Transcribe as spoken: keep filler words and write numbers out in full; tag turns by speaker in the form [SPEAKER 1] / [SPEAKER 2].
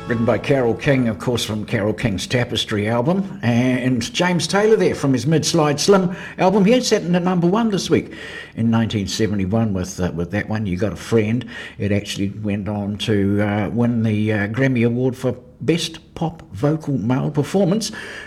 [SPEAKER 1] Written by Carole King, of course, from Carole King's Tapestry album, and James Taylor there from his Mid-Slide Slim album. He had sat in at number one this week in nineteen seventy-one with uh, with that one, You Got a Friend. It actually went on to uh, win the uh, Grammy Award for Best Pop Vocal Male Performance.